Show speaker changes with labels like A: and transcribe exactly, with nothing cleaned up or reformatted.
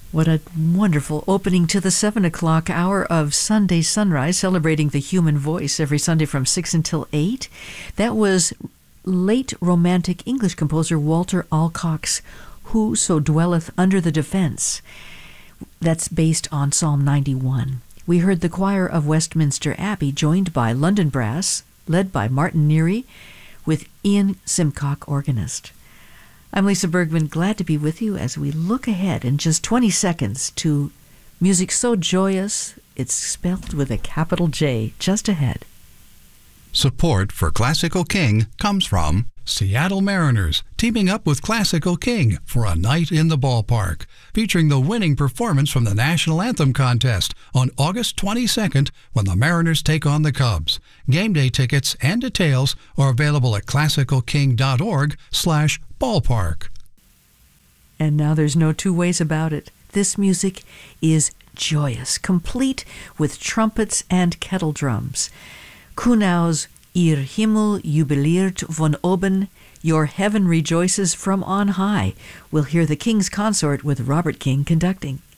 A: What a wonderful opening to the seven o'clock hour of Sunday Sunrise, celebrating the human voice every Sunday from six until eight. That was late Romantic English composer Walter Alcock's Who So Dwelleth Under the Defence. That's based on Psalm ninety-one. We heard the choir of Westminster Abbey, joined by London Brass, led by Martin Neary, with Ian Simcock, organist. I'm Lisa Bergman, glad to be with you as we look ahead in just twenty seconds to music so joyous it's spelled with a capital J, just ahead.
B: Support for Classical King comes from Seattle Mariners, teaming up with Classical King for a night in the ballpark, featuring the winning performance from the National Anthem contest on August twenty-second when the Mariners take on the Cubs. Game day tickets and details are available at classical king dot org slash ballpark.
A: And now there's no two ways about it. This music is joyous, complete with trumpets and kettle drums. Kuhnau's Ihr Himmel jubiliert von oben, your heaven rejoices from on high. We'll hear the King's Consort with Robert King conducting.